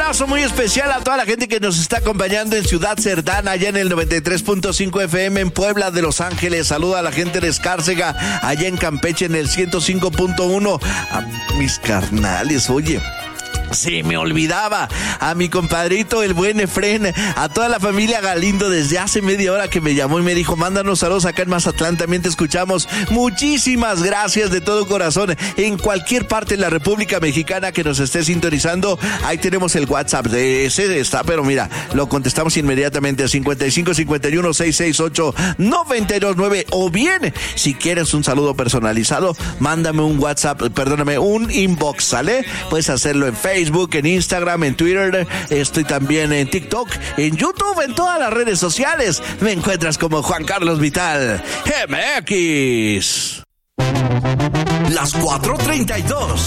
abrazo muy especial a toda la gente que nos está acompañando en Ciudad Cerdán, allá en el 93.5 FM, en Puebla de Los Ángeles. Saluda a la gente de Escárcega, allá en Campeche, en el 105.1. A mis carnales, oye, se me olvidaba, a mi compadrito el buen Efren, a toda la familia Galindo, desde hace media hora que me llamó y me dijo, mándanos saludos acá en Mazatlán, también te escuchamos. Muchísimas gracias de todo corazón. En cualquier parte de la República Mexicana que nos esté sintonizando, ahí tenemos el WhatsApp, de ese está, pero mira, lo contestamos inmediatamente a 5551-668-929, o bien, si quieres un saludo personalizado, mándame un WhatsApp, un inbox, ¿sale? Puedes hacerlo en Facebook, en Instagram, en Twitter, estoy también en TikTok, en YouTube, en todas las redes sociales. Me encuentras como Juan Carlos Vital MX. Las 4:32.